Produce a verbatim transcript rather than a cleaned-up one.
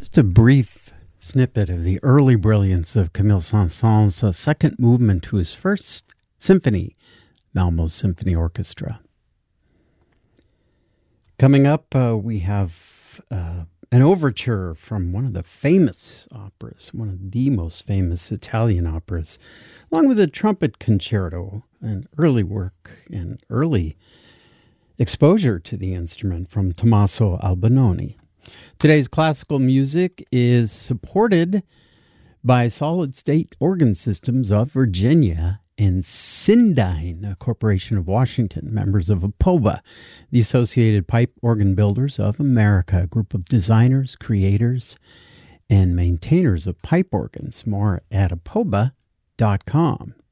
Just a brief snippet of the early brilliance of Camille Saint-Saëns' uh, second movement to his first symphony, Malmö Symphony Orchestra. Coming up, uh, we have uh, an overture from one of the famous operas, one of the most famous Italian operas, along with a trumpet concerto, an early work and early exposure to the instrument from Tommaso Albinoni. Today's classical music is supported by Solid State Organ Systems of Virginia and Sindyne, a corporation of Washington, members of APOBA, the Associated Pipe Organ Builders of America, a group of designers, creators, and maintainers of pipe organs. More at apoba dot com.